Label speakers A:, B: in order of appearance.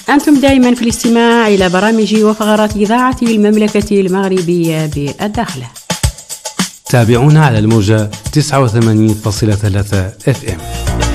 A: أنتم دائما في الاستماع إلى برامج وفقرات إذاعة المملكة المغربية بالداخلة.
B: تابعونا على الموجة 89.3 FM.